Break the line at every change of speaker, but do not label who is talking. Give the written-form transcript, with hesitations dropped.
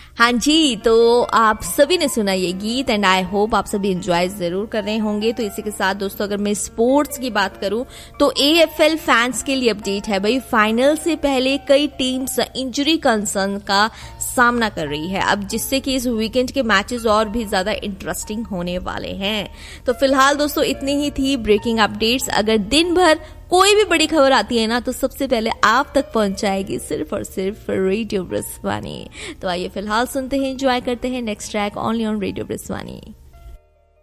हाँ जी, तो आप सभी ने सुना ये गीत एंड आई होप आप सभी एंजॉय जरूर कर रहे होंगे। तो इसी के साथ दोस्तों अगर मैं स्पोर्ट्स की बात करूं तो AFL फैंस के लिए अपडेट है भाई। फाइनल से पहले कई टीम्स इंजरी कंसर्न का सामना कर रही है, अब जिससे कि इस वीकेंड के मैचेस और भी ज्यादा इंटरेस्टिंग होने वाले हैं। तो फिलहाल दोस्तों इतनी ही थी ब्रेकिंग अपडेट्स। अगर दिन भर कोई भी बड़ी खबर आती है ना तो सबसे पहले आप तक पहुंचाएगी सिर्फ और सिर्फ रेडियो ब्रिस्वानी। तो आइए फिलहाल सुनते हैं, एंजॉय करते हैं next track only on radio ब्रिस्वानी।